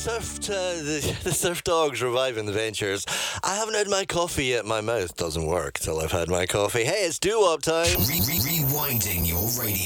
the surf dogs reviving the ventures. I haven't had my coffee yet. My mouth doesn't work till I've had my coffee. Hey, it's doo-wop time. Rewinding your radio.